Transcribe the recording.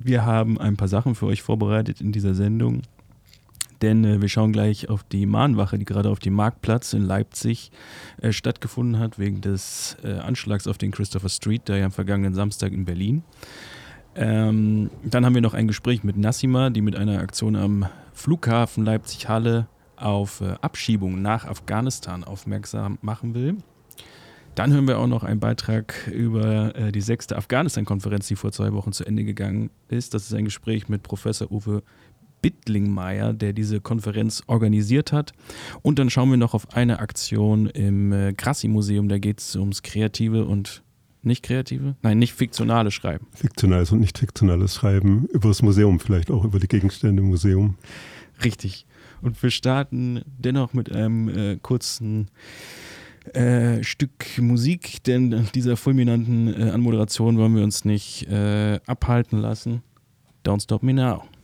Wir haben ein paar Sachen für euch vorbereitet in dieser Sendung, denn wir schauen gleich auf die Mahnwache, die gerade auf dem Marktplatz in Leipzig stattgefunden hat, wegen des Anschlags auf den Christopher Street, der ja am vergangenen Samstag in Berlin. Dann haben wir noch ein Gespräch mit Nassima, die mit einer Aktion am Flughafen Leipzig-Halle auf Abschiebung nach Afghanistan aufmerksam machen will. Dann hören wir auch noch einen Beitrag über die 6. Afghanistan-Konferenz, die vor 2 Wochen zu Ende gegangen ist. Das ist ein Gespräch mit Professor Uwe Bittlingmeier, der diese Konferenz organisiert hat. Und dann schauen wir noch auf eine Aktion im Grassi-Museum. Da geht es ums kreative und nicht fiktionale Schreiben. Fiktionales und nicht fiktionales Schreiben über das Museum, vielleicht auch über die Gegenstände im Museum. Richtig. Und wir starten dennoch mit einem kurzen Stück Musik, denn dieser fulminanten Anmoderation wollen wir uns nicht abhalten lassen. Don't Stop Me Now.